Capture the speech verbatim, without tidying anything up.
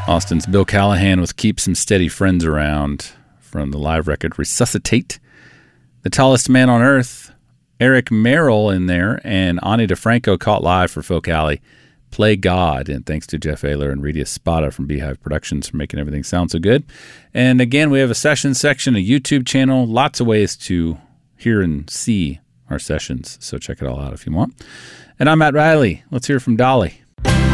Austin's Bill Callahan with Keep Some Steady Friends Around from the live record Resuscitate. The Tallest Man on Earth, Eric Merrill in there, and Ani DeFranco caught live for Folk Alley. Play God, and thanks to Jeff Ayler and Rita Spada from Beehive Productions for making everything sound so good. And again, we have a session section, a YouTube channel, lots of ways to hear and see our sessions, so check it all out if you want. And I'm Matt Riley. Let's hear from Dolly.